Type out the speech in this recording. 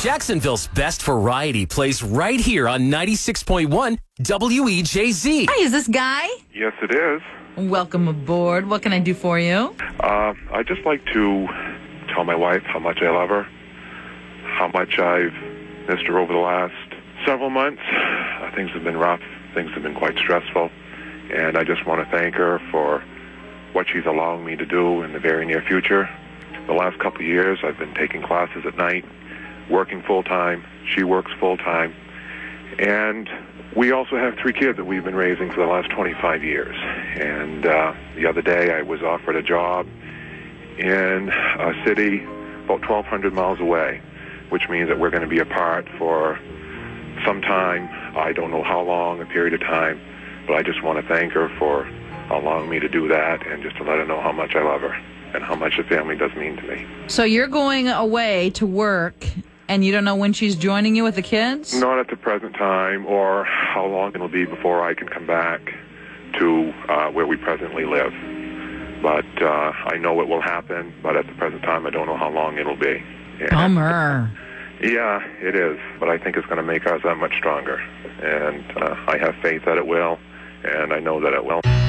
Jacksonville's best variety plays right here on 96.1 WEJZ. Hi, is this Guy? Yes, it is. Welcome aboard. What can I do for you? I'd just like to tell my wife how much I love her, how much I've missed her over the last several months. Things have been rough. Things have been quite stressful. And I just want to thank her for what she's allowing me to do in the very near future. The last couple of years, I've been taking classes at night, working full-time. She works full-time. And we also have 3 kids that we've been raising for the last 25 years. And the other day, I was offered a job in a city about 1,200 miles away, which means that we're going to be apart for some time. I don't know how long, a period of time, but I just want to thank her for allowing me to do that and just to let her know how much I love her and how much the family does mean to me. So you're going away to work, and you don't know when she's joining you with the kids? Not at the present time, or how long it'll be before I can come back to where we presently live. But I know it will happen, but at the present time, I don't know how long it'll be. And Bummer. yeah, it is, but I think it's going to make us that much stronger. And I have faith that it will, and I know that it will.